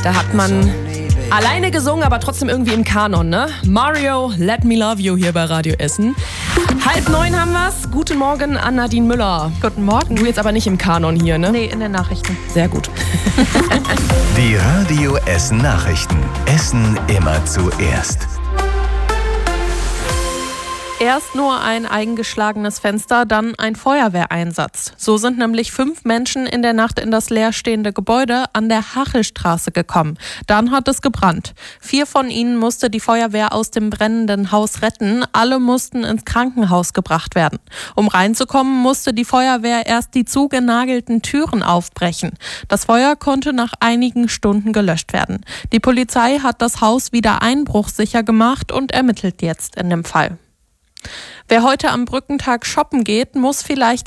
Da hat man alleine gesungen, aber trotzdem irgendwie im Kanon, ne? Mario, Let Me Love You hier bei Radio Essen. 8:30 haben wir's. Guten Morgen an Nadine Müller. Guten Morgen. Du jetzt aber nicht im Kanon hier, ne? Nee, in den Nachrichten. Sehr gut. Die Radio Essen Nachrichten. Essen immer zuerst. Erst nur ein eingeschlagenes Fenster, dann ein Feuerwehreinsatz. So sind nämlich 5 Menschen in der Nacht in das leerstehende Gebäude an der Hachelstraße gekommen. Dann hat es gebrannt. 4 von ihnen musste die Feuerwehr aus dem brennenden Haus retten. Alle mussten ins Krankenhaus gebracht werden. Um reinzukommen, musste die Feuerwehr erst die zugenagelten Türen aufbrechen. Das Feuer konnte nach einigen Stunden gelöscht werden. Die Polizei hat das Haus wieder einbruchsicher gemacht und ermittelt jetzt in dem Fall. Wer heute am Brückentag shoppen geht, muss vielleicht